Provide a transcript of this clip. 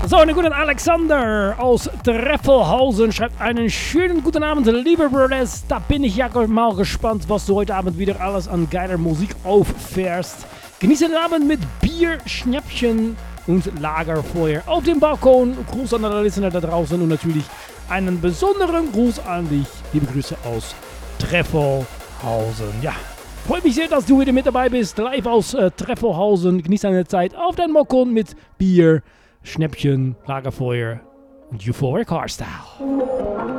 So, einen guten Alexander aus Treffelhausen schreibt einen schönen guten Abend, liebe Brothers. Da bin ich ja mal gespannt, was du heute Abend wieder alles an geiler Musik auffährst. Genieße den Abend mit Bier, Schnäppchen und Lagerfeuer auf dem Balkon. Gruß an alle Listener da draußen und natürlich einen besonderen Gruß an dich. Liebe Grüße aus Treffelhausen. Ja, freut mich sehr, dass du wieder mit dabei bist. Live aus Treffelhausen. Genieß deine Zeit auf deinem Balkon mit Bier, Schnäppchen, Lagerfeuer und Euphoric Hardstyle.